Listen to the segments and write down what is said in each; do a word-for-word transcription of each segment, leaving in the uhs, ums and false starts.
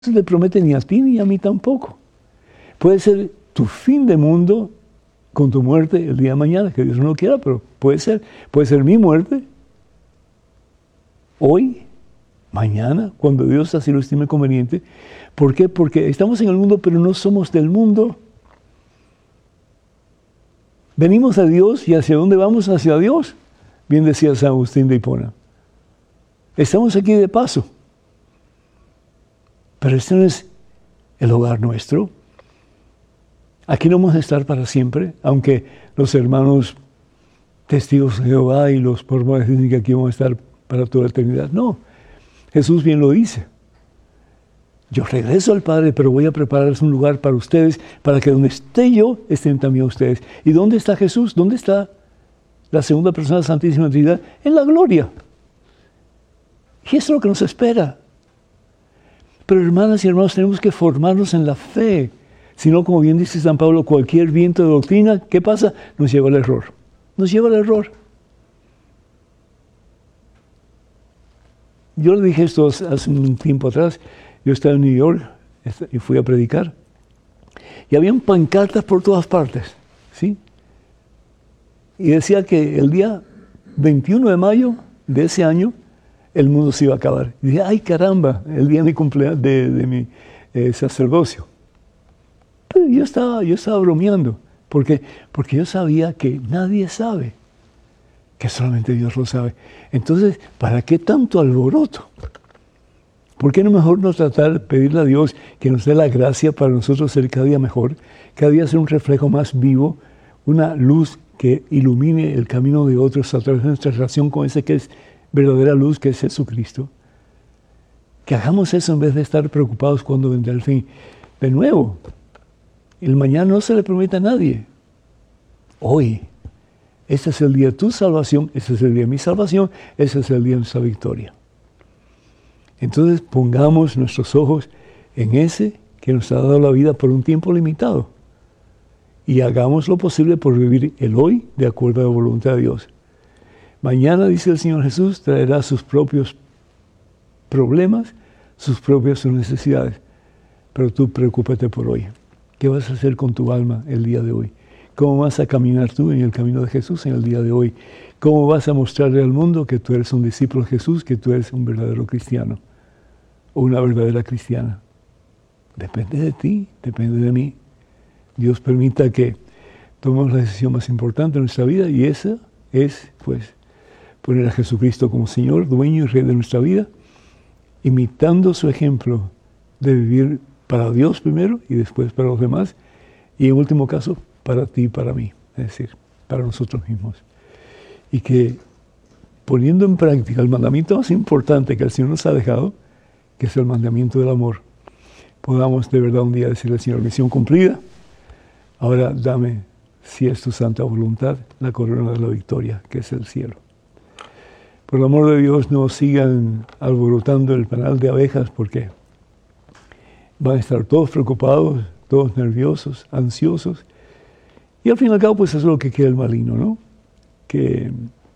se le promete ni a ti ni a mí tampoco. Puede ser tu fin de mundo con tu muerte el día de mañana, que Dios no lo quiera, pero puede ser. Puede ser mi muerte hoy, mañana, cuando Dios así lo estime conveniente. ¿Por qué? Porque estamos en el mundo, pero no somos del mundo. Venimos a Dios, y ¿hacia dónde vamos? Hacia Dios. Bien decía San Agustín de Hipona. Estamos aquí de paso. Pero este no es el hogar nuestro. Aquí no vamos a estar para siempre, aunque los hermanos testigos de Jehová y los mormones dicen que aquí vamos a estar para toda la eternidad. No, Jesús bien lo dice. Yo regreso al Padre, pero voy a prepararles un lugar para ustedes, para que donde esté yo, estén también ustedes. ¿Y dónde está Jesús? ¿Dónde está la segunda persona de la Santísima Trinidad? En la gloria. Y eso es lo que nos espera. Pero hermanas y hermanos, tenemos que formarnos en la fe. Si no, como bien dice San Pablo, cualquier viento de doctrina, ¿qué pasa? Nos lleva al error. Nos lleva al error. Yo le dije esto hace un tiempo atrás. Yo estaba en New York y fui a predicar. Y habían pancartas por todas partes, ¿sí? Y decía que el día veintiuno de mayo de ese año, el mundo se iba a acabar. Y dije, ay caramba, el día de mi cumpleaños, de, de mi eh, sacerdocio. Pero yo estaba, yo estaba bromeando, porque, porque yo sabía que nadie sabe, que solamente Dios lo sabe. Entonces, ¿para qué tanto alboroto? ¿Por qué no mejor no tratar de pedirle a Dios que nos dé la gracia para nosotros ser cada día mejor, cada día ser un reflejo más vivo, una luz que ilumine el camino de otros a través de nuestra relación con ese que es verdadera luz, que es Jesucristo? Que hagamos eso en vez de estar preocupados cuando vendrá el fin. De nuevo, el mañana no se le promete a nadie. Hoy, este es el día de tu salvación, este es el día de mi salvación, este es el día de nuestra victoria. Entonces pongamos nuestros ojos en ese que nos ha dado la vida por un tiempo limitado y hagamos lo posible por vivir el hoy de acuerdo a la voluntad de Dios. Mañana, dice el Señor Jesús, traerá sus propios problemas, sus propias necesidades, pero tú preocúpate por hoy. ¿Qué vas a hacer con tu alma el día de hoy? ¿Cómo vas a caminar tú en el camino de Jesús en el día de hoy? ¿Cómo vas a mostrarle al mundo que tú eres un discípulo de Jesús, que tú eres un verdadero cristiano o una verdadera cristiana? Depende de ti, depende de mí. Dios permita que tomemos la decisión más importante de nuestra vida, y esa es, pues, poner a Jesucristo como Señor, dueño y Rey de nuestra vida, imitando su ejemplo de vivir para Dios primero y después para los demás, y en último caso, para ti y para mí, es decir, para nosotros mismos. Y que poniendo en práctica el mandamiento más importante que el Señor nos ha dejado, que es el mandamiento del amor, podamos de verdad un día decirle al Señor, misión cumplida, ahora dame, si es tu santa voluntad, la corona de la victoria, que es el cielo. Por el amor de Dios, no sigan alborotando el panal de abejas, porque van a estar todos preocupados, todos nerviosos, ansiosos, y al fin y al cabo, pues eso es lo que quiere el maligno, ¿no? Que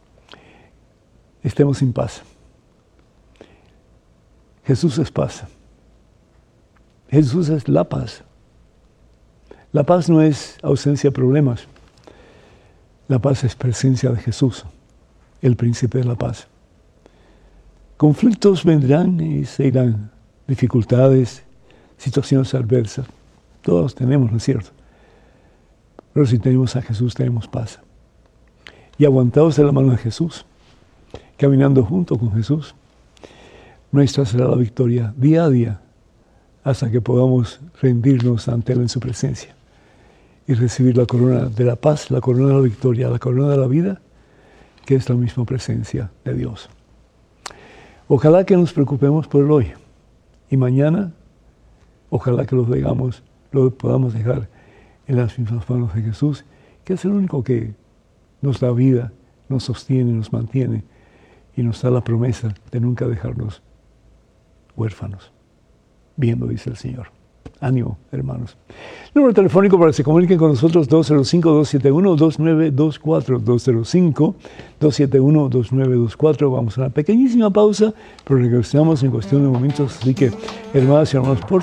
estemos sin paz. Jesús es paz. Jesús es la paz. La paz no es ausencia de problemas. La paz es presencia de Jesús, el príncipe de la paz. Conflictos vendrán y se irán, dificultades, situaciones adversas. Todos tenemos, ¿no es cierto? Pero si tenemos a Jesús, tenemos paz. Y aguantados de la mano de Jesús, caminando junto con Jesús, nuestra será la victoria día a día, hasta que podamos rendirnos ante Él en su presencia y recibir la corona de la paz, la corona de la victoria, la corona de la vida, que es la misma presencia de Dios. Ojalá que nos preocupemos por el hoy, y mañana, ojalá que lo, dejamos, lo podamos dejar en las mismas manos de Jesús, que es el único que nos da vida, nos sostiene, nos mantiene y nos da la promesa de nunca dejarnos huérfanos. Bien lo dice el Señor. Ánimo, hermanos. Número telefónico para que se comuniquen con nosotros, dos cero cinco, dos siete uno, dos nueve dos cuatro, dos cero cinco, dos siete uno, dos nueve dos cuatro. Vamos a una pequeñísima pausa, pero regresamos en cuestión de momentos. Así que, hermanas y hermanos, por